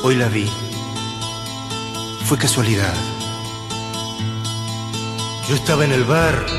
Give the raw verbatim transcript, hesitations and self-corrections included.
Hoy la vi. Fue casualidad. Yo estaba en el bar